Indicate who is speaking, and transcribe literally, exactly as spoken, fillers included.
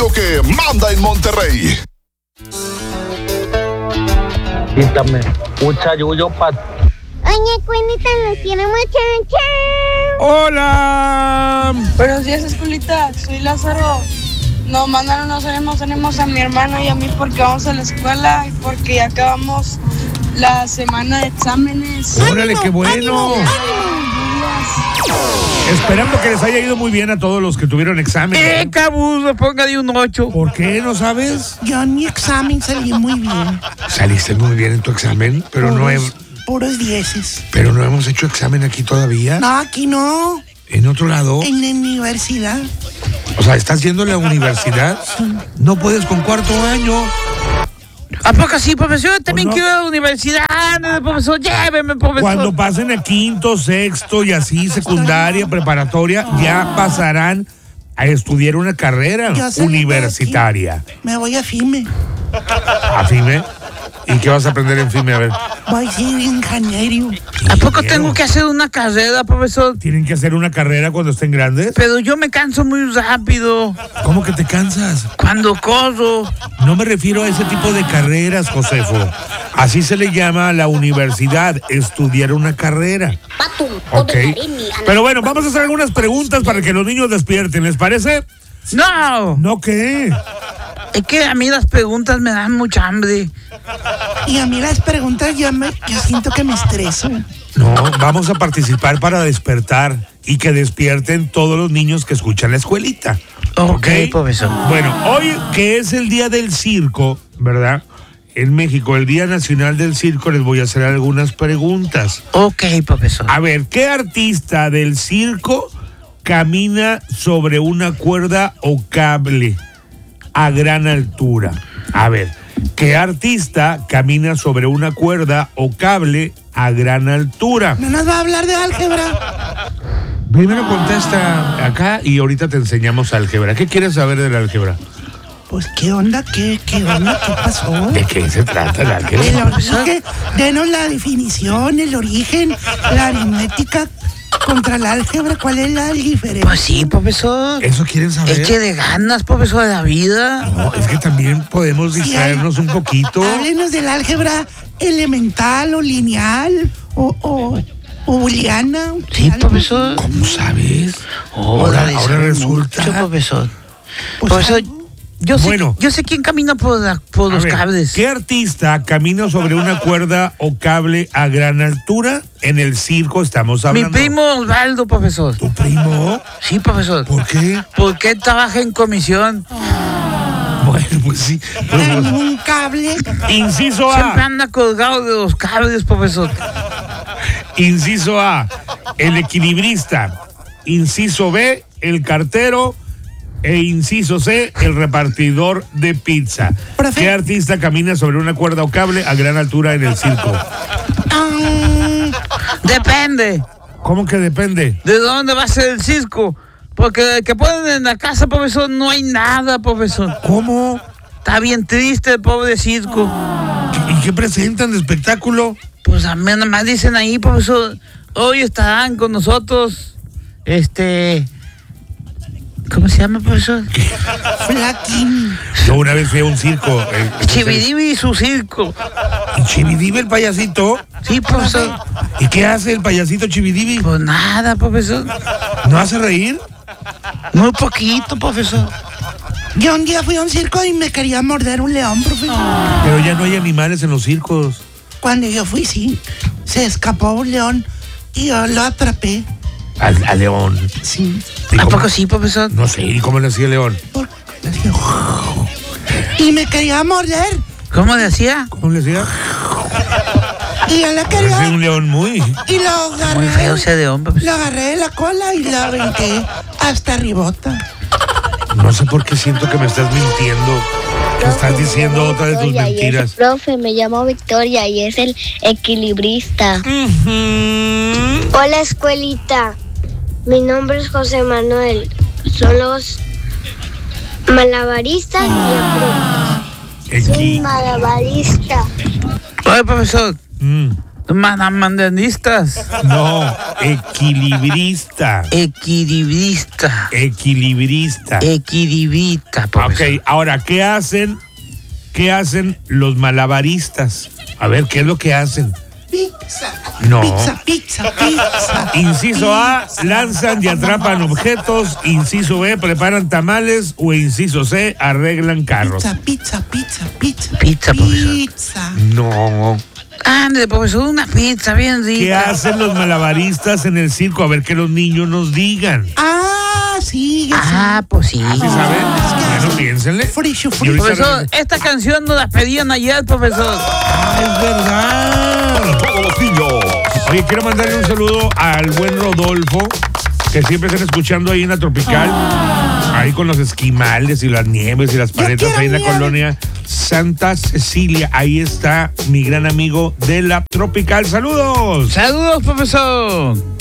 Speaker 1: radio que manda en Monterrey.
Speaker 2: Quítame un chayuyo para...
Speaker 3: Oye, Cuenita, nos queremos chan.
Speaker 4: ¡Hola!
Speaker 5: Buenos días, escuelita. Soy Lázaro. Nos mandaron, nos tenemos, tenemos a mi hermano y a mí porque vamos a la escuela y porque ya acabamos la semana de exámenes.
Speaker 4: ¡Órale, qué bueno! Esperando que les haya ido muy bien a todos los que tuvieron examen.
Speaker 2: ¡Eh, cabudo! Ponga de un ocho.
Speaker 4: ¿Por qué? ¿No sabes?
Speaker 6: Yo en mi examen salí muy bien.
Speaker 4: Saliste muy bien en tu examen, pero
Speaker 6: puros,
Speaker 4: no he,
Speaker 6: puros dieces.
Speaker 4: pero no hemos hecho examen aquí todavía.
Speaker 6: No, aquí no.
Speaker 4: ¿En otro lado?
Speaker 6: En la universidad.
Speaker 4: O sea, ¿estás yendo a la universidad? No puedes con cuarto año.
Speaker 2: ¿A poco sí, profesor? También
Speaker 4: no?
Speaker 2: quiero ir a la universidad, profesor. Lléveme, profesor.
Speaker 4: Cuando pasen a quinto, sexto y así, secundaria, preparatoria, ya pasarán a estudiar una carrera
Speaker 6: Ya salí de
Speaker 4: universitaria.
Speaker 6: aquí. Me voy a FIME.
Speaker 4: ¿A FIME? ¿Y qué vas a aprender en FIME? A ver.
Speaker 6: Voy a ser ingeniero.
Speaker 2: ¿A poco tengo que hacer una carrera, profesor?
Speaker 4: ¿Tienen que hacer una carrera cuando estén grandes?
Speaker 2: Pero yo me canso muy rápido
Speaker 4: ¿Cómo que te cansas?
Speaker 2: cuando corro.
Speaker 4: No me refiero a ese tipo de carreras, Josefo. Así se le llama a la universidad, estudiar una carrera. Ok. Pero bueno, vamos a hacer algunas preguntas para que los niños despierten, ¿les parece?
Speaker 2: ¡No!
Speaker 4: ¿No qué?
Speaker 2: Es que a mí las preguntas me dan mucha hambre.
Speaker 6: Y a mí las preguntas ya me, yo siento que me estreso.
Speaker 4: No, vamos a participar para despertar y que despierten todos los niños que escuchan la escuelita.
Speaker 2: Ok, profesor.
Speaker 4: Bueno, hoy que es el día del circo, ¿verdad? En México, el Día Nacional del Circo, les voy a hacer algunas preguntas.
Speaker 2: Ok, profesor.
Speaker 4: A ver, ¿qué artista del circo camina sobre una cuerda o cable a gran altura? A ver, ¿qué artista camina sobre una cuerda o cable a gran altura?
Speaker 6: ¿No nos va a hablar de álgebra?
Speaker 4: Primero contesta acá y ahorita te enseñamos álgebra. ¿Qué quieres saber de la álgebra?
Speaker 6: Pues, ¿qué onda? ¿Qué, qué onda? ¿Qué pasó?
Speaker 4: ¿De qué se trata la
Speaker 6: El
Speaker 4: álgebra?
Speaker 6: origen, denos la definición, el origen, la aritmética contra la álgebra. ¿Cuál es la diferencia?
Speaker 2: Pues sí, profesor.
Speaker 4: ¿Eso quieren saber?
Speaker 2: Eche de ganas, profesor, de la vida.
Speaker 4: No, es que también podemos distraernos un poquito.
Speaker 6: Háblenos del álgebra elemental o lineal o, o, o booleana.
Speaker 2: Sí,
Speaker 6: algo.
Speaker 2: profesor.
Speaker 4: ¿Cómo sabes?
Speaker 2: Ahora,
Speaker 4: Ahora, ahora resulta.
Speaker 2: Mucho, profesor.
Speaker 6: Pues
Speaker 2: profesor,
Speaker 6: algo.
Speaker 2: yo sé,
Speaker 4: Bueno.
Speaker 2: yo sé quién camina por, la- por
Speaker 4: A
Speaker 2: los
Speaker 4: ver,
Speaker 2: cables.
Speaker 4: ¿qué artista camina sobre una cuerda o cable a gran altura? En el circo estamos
Speaker 2: Mi
Speaker 4: hablando.
Speaker 2: primo Osvaldo, profesor.
Speaker 4: ¿Tu primo?
Speaker 2: Sí, profesor.
Speaker 4: ¿Por qué?
Speaker 2: ¿Por qué trabaja en comisión?
Speaker 4: Bueno, pues sí. Pues,
Speaker 6: En
Speaker 4: pues,
Speaker 6: un cable.
Speaker 4: inciso
Speaker 2: Siempre
Speaker 4: A.
Speaker 2: anda colgado de los cables, profesor.
Speaker 4: Inciso A, el equilibrista. Inciso B, el cartero. E inciso C, el repartidor de pizza.
Speaker 6: Profe.
Speaker 4: ¿Qué artista camina sobre una cuerda o cable a gran altura en el circo?
Speaker 6: Ah,
Speaker 2: Depende
Speaker 4: ¿Cómo que depende?
Speaker 2: de dónde va a ser el circo. Porque el que ponen en la casa, profesor, no hay nada, profesor.
Speaker 4: ¿Cómo?
Speaker 2: Está bien triste el pobre circo.
Speaker 4: ¿Y qué presentan de espectáculo?
Speaker 2: Pues a mí nada más dicen ahí, profesor, hoy estarán con nosotros, este... ¿Cómo se llama, profesor?
Speaker 6: Flaquín.
Speaker 4: Yo una vez fui a un circo. Eh,
Speaker 2: Chividibi y su circo.
Speaker 4: ¿Y Chividibi el payasito?
Speaker 2: Sí, profesor.
Speaker 4: ¿Y qué hace el payasito Chividibi?
Speaker 2: Pues nada, profesor.
Speaker 4: ¿No hace reír?
Speaker 2: Muy poquito, profesor.
Speaker 6: Yo un día fui a un circo y me quería morder un león, profesor.
Speaker 4: Pero ya no hay animales en los circos.
Speaker 6: Cuando yo fui, sí. Se escapó un león y yo lo atrapé.
Speaker 4: Al, al león.
Speaker 6: Sí.
Speaker 4: ¿Y
Speaker 2: ¿A
Speaker 4: cómo?
Speaker 2: poco sí, profesor?
Speaker 4: No sé, ¿y cómo le hacía el león?
Speaker 6: Por- Y me quería morder.
Speaker 2: ¿Cómo le hacía?
Speaker 4: ¿Cómo le hacía?
Speaker 6: Y yo le
Speaker 4: Parece
Speaker 6: quería.
Speaker 4: un león muy...
Speaker 6: Y lo
Speaker 2: Muy
Speaker 6: agarré.
Speaker 2: feo ese de hombre.
Speaker 6: Lo agarré de la cola y lo aventé hasta ribota.
Speaker 4: No sé por qué siento que me estás mintiendo. Que estás diciendo otra de tus
Speaker 3: Victoria, y
Speaker 4: mentiras.
Speaker 3: ese profe, me llamo Victoria y es el equilibrista. Hola, escuelita. Mi nombre es José Manuel. Son los malabaristas y acróbatas. Soy
Speaker 4: Equi...
Speaker 3: malabarista.
Speaker 2: Oye, profesor,
Speaker 4: Mm.
Speaker 2: Mandanistas.
Speaker 4: No, equilibrista.
Speaker 2: Equilibrista.
Speaker 4: Equilibrista.
Speaker 2: Equilibrista, profesor.
Speaker 4: Ok, ahora, ¿qué hacen? ¿Qué hacen los malabaristas? A ver, ¿qué es lo que hacen?
Speaker 6: Pizza.
Speaker 4: No.
Speaker 6: Pizza, pizza, pizza.
Speaker 4: Inciso A,
Speaker 6: Pizza.
Speaker 4: lanzan y atrapan objetos. Inciso B, preparan tamales. O inciso C, arreglan carros.
Speaker 6: Pizza, pizza, pizza, pizza.
Speaker 2: Pizza, profesor.
Speaker 6: Pizza.
Speaker 4: No.
Speaker 2: Ándale, profesor, una pizza bien rica.
Speaker 4: ¿Qué hacen los malabaristas en el circo? A ver que los niños nos digan.
Speaker 6: Ah, sí, ya sé.
Speaker 2: Ah, pues sí.
Speaker 4: ¿Sí saben? Bueno, piénsenle.
Speaker 6: Frisho,
Speaker 4: Y
Speaker 6: frisho.
Speaker 4: ahorita
Speaker 2: Profesor,
Speaker 4: regres-
Speaker 2: esta canción nos la pedían ayer, profesor.
Speaker 4: Ah, es verdad.
Speaker 1: Todos los niños.
Speaker 4: Oye, quiero mandarle un saludo al buen Rodolfo, que siempre están escuchando ahí en la Tropical, ahí con los esquimales y las nieves y las paletas
Speaker 6: quiero
Speaker 4: ahí en la
Speaker 6: nieve.
Speaker 4: colonia Santa Cecilia. Ahí está mi gran amigo de la Tropical. ¡Saludos!
Speaker 2: Saludos, profesor.